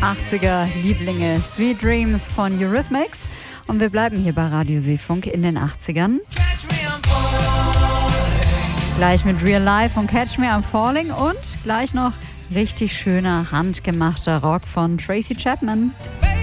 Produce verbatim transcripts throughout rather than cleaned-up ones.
achtziger Lieblinge, Sweet Dreams von Eurythmics. Und wir bleiben hier bei Radio Seefunk in den achtzigern. Gleich mit Real Life und Catch Me I'm Falling und gleich noch richtig schöner, handgemachter Rock von Tracy Chapman.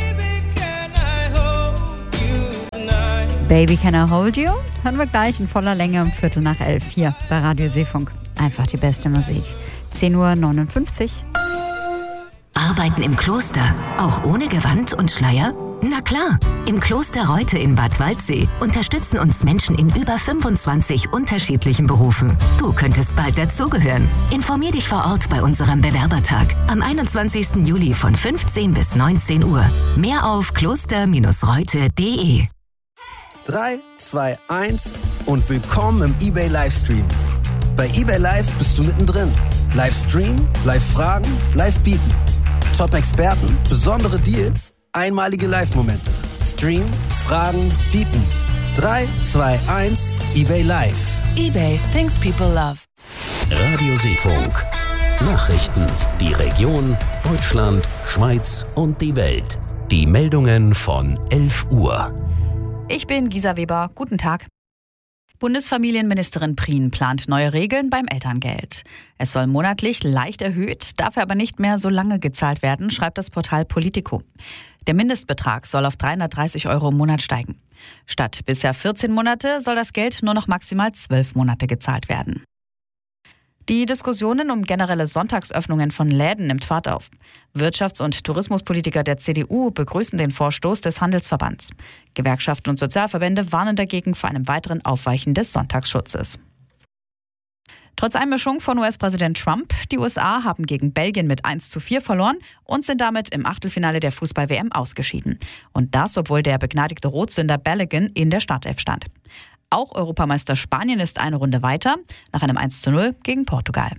Baby Can I Hold You? Hören wir gleich in voller Länge um Viertel nach elf hier bei Radio Seefunk. Einfach die beste Musik. zehn Uhr neunundfünfzig. Arbeiten im Kloster, auch ohne Gewand und Schleier? Na klar, im Kloster Reute in Bad Waldsee unterstützen uns Menschen in über fünfundzwanzig unterschiedlichen Berufen. Du könntest bald dazugehören. Informier dich vor Ort bei unserem Bewerbertag am einundzwanzigsten Juli von fünfzehn bis neunzehn Uhr. Mehr auf kloster Reute punkt de. drei, zwei, eins und willkommen im eBay Livestream. Bei eBay Live bist du mittendrin. Livestream, Live-Fragen, Live-Bieten. Top-Experten, besondere Deals, einmalige Live-Momente. Stream, Fragen, Bieten. drei, zwei, eins, eBay Live. eBay, things people love. Radio Seefunk. Nachrichten, die Region, Deutschland, Schweiz und die Welt. Die Meldungen von elf Uhr. Ich bin Gisa Weber. Guten Tag. Bundesfamilienministerin Prien plant neue Regeln beim Elterngeld. Es soll monatlich leicht erhöht, dafür aber nicht mehr so lange gezahlt werden, schreibt das Portal Politico. Der Mindestbetrag soll auf dreihundertdreißig Euro im Monat steigen. Statt bisher vierzehn Monate soll das Geld nur noch maximal zwölf Monate gezahlt werden. Die Diskussionen um generelle Sonntagsöffnungen von Läden nimmt Fahrt auf. Wirtschafts- und Tourismuspolitiker der C D U begrüßen den Vorstoß des Handelsverbands. Gewerkschaften und Sozialverbände warnen dagegen vor einem weiteren Aufweichen des Sonntagsschutzes. Trotz Einmischung von U S-Präsident Trump, die U S A haben gegen Belgien mit eins zu vier verloren und sind damit im Achtelfinale der Fußball-W M ausgeschieden. Und das, obwohl der begnadigte Rotsünder Balogun in der Startelf stand. Auch Europameister Spanien ist eine Runde weiter, nach einem eins zu null gegen Portugal.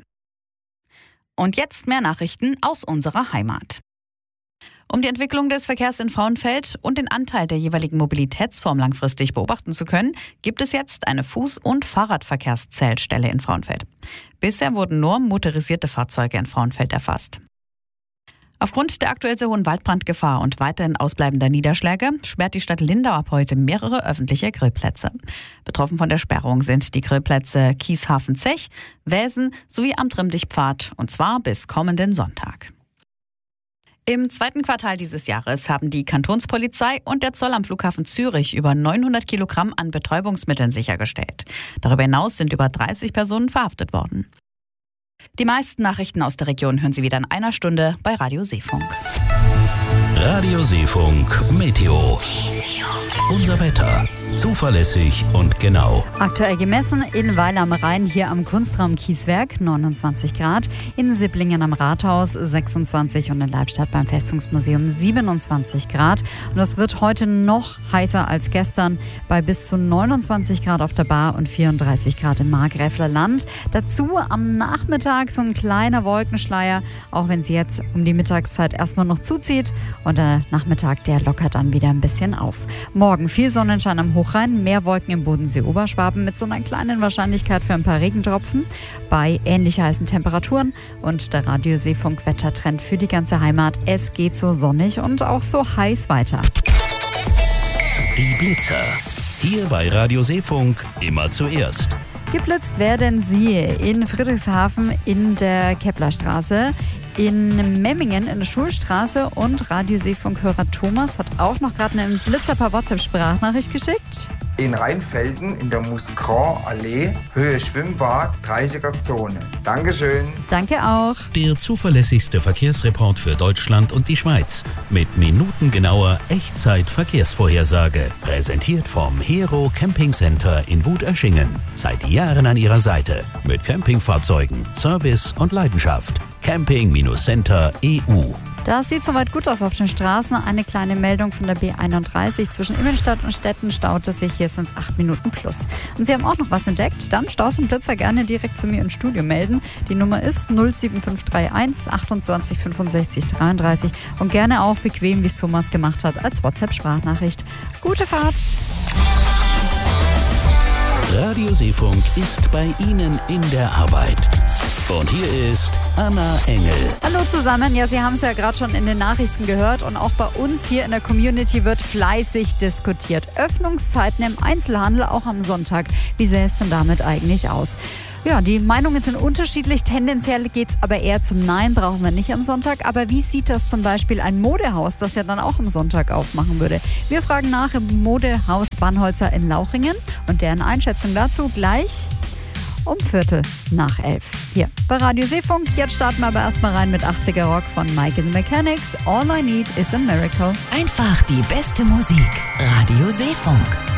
Und jetzt mehr Nachrichten aus unserer Heimat. Um die Entwicklung des Verkehrs in Frauenfeld und den Anteil der jeweiligen Mobilitätsform langfristig beobachten zu können, gibt es jetzt eine Fuß- und Fahrradverkehrszählstelle in Frauenfeld. Bisher wurden nur motorisierte Fahrzeuge in Frauenfeld erfasst. Aufgrund der aktuell sehr hohen Waldbrandgefahr und weiterhin ausbleibender Niederschläge sperrt die Stadt Lindau ab heute mehrere öffentliche Grillplätze. Betroffen von der Sperrung sind die Grillplätze Kieshafen-Zech, Wäsen sowie Amtrimdichpfad, und zwar bis kommenden Sonntag. Im zweiten Quartal dieses Jahres haben die Kantonspolizei und der Zoll am Flughafen Zürich über neunhundert Kilogramm an Betäubungsmitteln sichergestellt. Darüber hinaus sind über dreißig Personen verhaftet worden. Die meisten Nachrichten aus der Region hören Sie wieder in einer Stunde bei Radio Seefunk. Radio Seefunk Meteo. Unser Wetter. Zuverlässig und genau. Aktuell gemessen in Weil am Rhein hier am Kunstraum Kieswerk neunundzwanzig Grad, in Sibblingen am Rathaus sechsundzwanzig und in Leibstadt beim Festungsmuseum siebenundzwanzig Grad. Und es wird heute noch heißer als gestern bei bis zu neunundzwanzig Grad auf der Bar und vierunddreißig Grad im Markgräfler Land. Dazu am Nachmittag so ein kleiner Wolkenschleier, auch wenn es jetzt um die Mittagszeit erstmal noch zuzieht. Und der Nachmittag, der lockert dann wieder ein bisschen auf. Morgen viel Sonnenschein am Hochrhein, mehr Wolken im Bodensee-Oberschwaben mit so einer kleinen Wahrscheinlichkeit für ein paar Regentropfen bei ähnlich heißen Temperaturen. Und der Radio Seefunk Wettertrend für die ganze Heimat. Es geht so sonnig und auch so heiß weiter. Die Blitzer. Hier bei Radio Seefunk immer zuerst. Geblitzt werden sie in Friedrichshafen in der Keplerstraße, in Memmingen in der Schulstraße, und Radio Seefunk-Hörer Thomas hat auch noch gerade einen Blitzer per WhatsApp-Sprachnachricht geschickt. In Rheinfelden in der Musikran-Allee, Höhe Schwimmbad, dreißiger Zone. Dankeschön. Danke auch. Der zuverlässigste Verkehrsreport für Deutschland und die Schweiz. Mit minutengenauer Echtzeit-Verkehrsvorhersage. Präsentiert vom Hero Camping Center in Wut-Öschingen. Seit Jahren an Ihrer Seite. Mit Campingfahrzeugen, Service und Leidenschaft. Camping Center E U. Das sieht soweit gut aus auf den Straßen. Eine kleine Meldung von der B einunddreißig. Zwischen Immenstadt und Stetten staut es sich. Hier sind es acht Minuten plus. Und Sie haben auch noch was entdeckt? Dann Staus und Blitzer gerne direkt zu mir ins Studio melden. Die Nummer ist null sieben fünf drei eins achtundzwanzig fünfundsechzig dreiunddreißig. Und gerne auch bequem, wie es Thomas gemacht hat, als WhatsApp-Sprachnachricht. Gute Fahrt! Radio Seefunk ist bei Ihnen in der Arbeit. Und hier ist Anna Engel. Hallo zusammen, ja, Sie haben es ja gerade schon in den Nachrichten gehört und auch bei uns hier in der Community wird fleißig diskutiert. Öffnungszeiten im Einzelhandel auch am Sonntag. Wie sähe es denn damit eigentlich aus? Ja, die Meinungen sind unterschiedlich. Tendenziell geht es aber eher zum Nein, brauchen wir nicht am Sonntag. Aber wie sieht das zum Beispiel ein Modehaus, das ja dann auch am Sonntag aufmachen würde? Wir fragen nach im Modehaus Bannholzer in Lauchringen und deren Einschätzung dazu gleich um Viertel nach elf. Hier bei Radio Seefunk. Jetzt starten wir aber erstmal rein mit achtziger Rock von Mike and the Mechanics. All I Need is a Miracle. Einfach die beste Musik. Radio Seefunk.